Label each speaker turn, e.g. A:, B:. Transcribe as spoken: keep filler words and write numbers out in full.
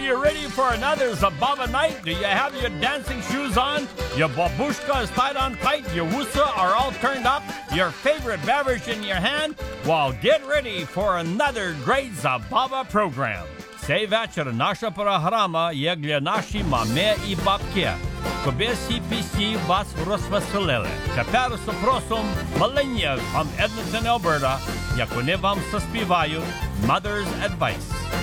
A: you ready for another Zababa night? Do you have your dancing shoes on? Your babushka is tied on tight? Your wusa are all turned up? Your favorite beverage in your hand? Well, get ready for another great Zababa program. Цей вечір наша програма є для наші мами і бабки. Коби всі пісні вас розвеселили. Тепер запросом Millennials from Edmonton, Alberta, як вони вам заспівають Mother's Advice.